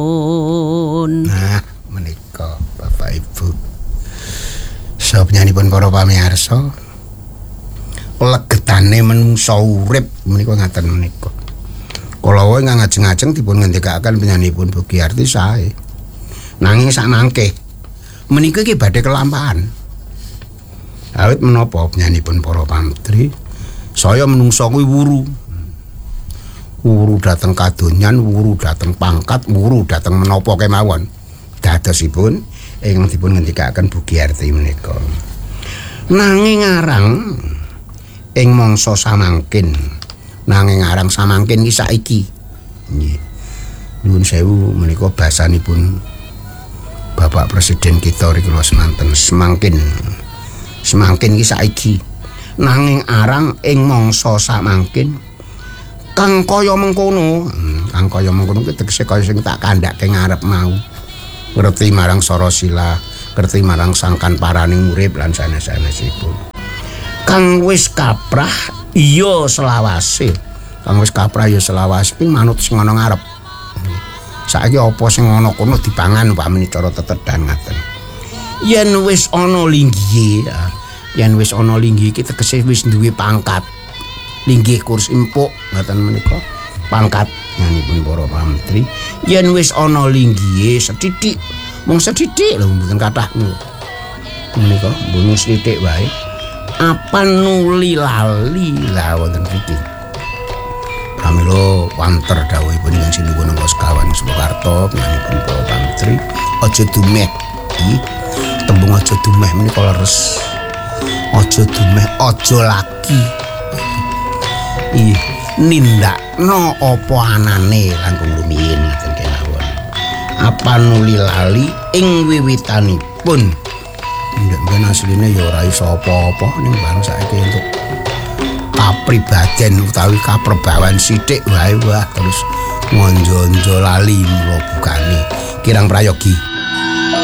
Nah, menika Bapak Ibu. So penyanipun para pamirsa. Legetane menungsa urip menika ngaten menika. Kala wae ngajeng-ajeng dipun ngendikaken penyanipun Bugiarti sae. Nanging sak mangke menika iki badhe kelampahan. Awit menapa penyanipun para pamtri saya menungsa kuwi wuru. Wuru dateng kadonyan, wuru dateng pangkat, wuru dateng menapa kemawon. Dadosipun ingkang dipun ngendikaken Bugiarti menika. Nanging arang ing mangsa samangkin, nanging arang samangkin iki saiki. Nggih. Nuwun sewu menika basanipun Bapak Presiden kita riki lho semanten semangkin. Semangkin iki saiki. Nanging arang ing mangsa samangkin kang kaya mengkono. Kang kaya mengkono kuwi tegese kaya sing tak kandhake ngarep mau. Ngerti marang Sarasila, ngerti marang sangkan paraning urip lan sanes-sanesipun. Kang wis kaprah iya selawase. Kang wis kaprah ya selawase ping manut sing ana ngarep. Saiki apa sing ana kono dipangan pamene cara tetedan ngaten. Yen wis ana linggih, yen wis ana linggih iki tegese wis duwe pangkat. Linggih kursi empuk ngaten menika. Pangkat nyanipun para pamtri. Yen wis ana linggih sethithik, mung sethithik lho mboten kathah menika, mung sethithik wae. Apa nuli lali lah wonten mriki. Pramila wanter dawuhipun Hyang Sinuwun Sekawan Supakarta nyanipun para pamtri, aja dumeh. Tembung aja dumeh menika leres. Aja dumeh, aja lagi. Nindakno apa anane langkung rumiyin ngoten kemawon. Apa nuli lali ing wiwitanipun. Ndek asline ya ora iso apa-apa ning bareng saiki untuk kapribaden utawi kaperbawan sithik wae wah terus ngonjo-onjo lali mula bukane kirang prayogi.